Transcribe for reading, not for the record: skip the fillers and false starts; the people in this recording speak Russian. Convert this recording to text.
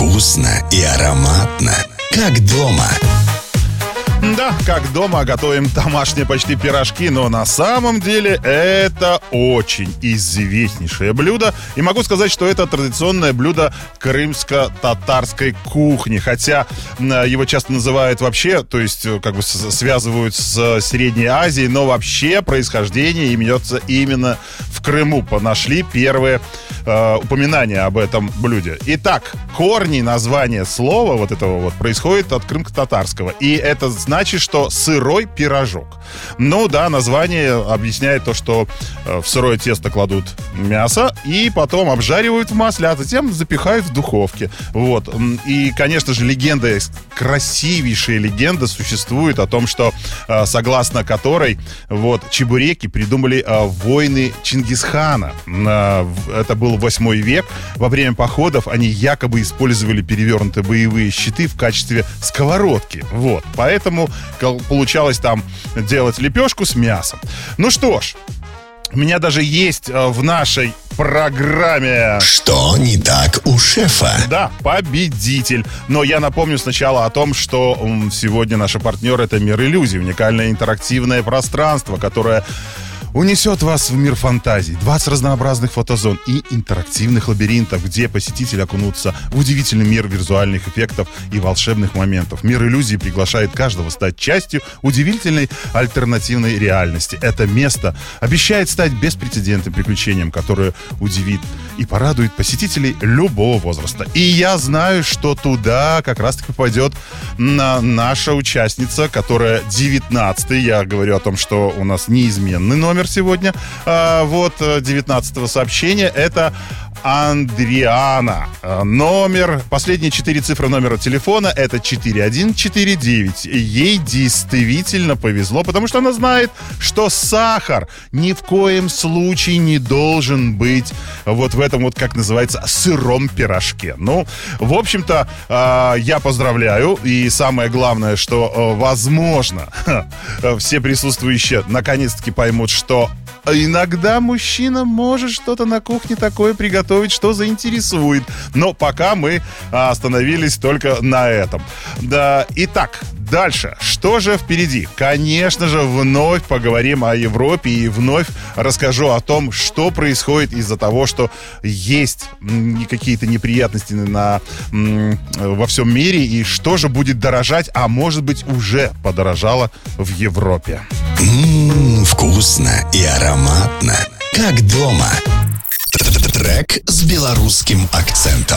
Вкусно и ароматно, как дома. Да, как дома готовим домашние почти пирожки, но на самом деле это очень известнейшее блюдо. И могу сказать, что это традиционное блюдо крымско-татарской кухни. Хотя его часто называют вообще, то есть как бы связывают с Средней Азией, но вообще происхождение имеется именно в Крыму. Нашли первые упоминания об этом блюде. Итак, корни названия слова вот этого вот происходит от крымско-татарского. И это значит, что сырой пирожок. Ну да, название объясняет то, что в сырое тесто кладут мясо и потом обжаривают в масле, а затем запихают в духовке. Вот. И, конечно же, легенда, красивейшая легенда существует о том, что согласно которой вот чебуреки придумали воины Чингисхана. Это был 8 век. Во время походов они якобы использовали перевернутые боевые щиты в качестве сковородки. Вот. Поэтому получалось там делать лепешку с мясом. Ну что ж, у меня даже есть в нашей программе... Что не так у шефа? Да, победитель. Но я напомню сначала о том, что сегодня наш партнер — это Мир иллюзий, уникальное интерактивное пространство, которое унесет вас в мир фантазий. 20 разнообразных фотозон и интерактивных лабиринтов, где посетитель окунутся в удивительный мир визуальных эффектов и волшебных моментов. Мир иллюзий приглашает каждого стать частью удивительной альтернативной реальности. Это место обещает стать беспрецедентным приключением, которое удивит и порадует посетителей любого возраста. И я знаю, что туда как раз-таки попадет наша участница, которая 19-й. Я говорю о том, что у нас неизменный номер сегодня. Вот 19-го сообщения. Это Андриана. Последние 4 цифры номера телефона — это 4149. Ей действительно повезло, потому что она знает, что сахар ни в коем случае не должен быть вот в этом вот, как называется, сыром пирожке. Ну, в общем-то, я поздравляю. И самое главное, что, возможно, все присутствующие наконец-таки поймут, что иногда мужчина может что-то на кухне такое приготовить, что заинтересует. Но пока мы остановились только на этом. Да, итак, дальше. Что же впереди? Конечно же, вновь поговорим о Европе и вновь расскажу о том, что происходит из-за того, что есть какие-то неприятности во всем мире, и что же будет дорожать, а может быть уже подорожало в Европе. Вкусно и ароматно, как дома. Трек с белорусским акцентом.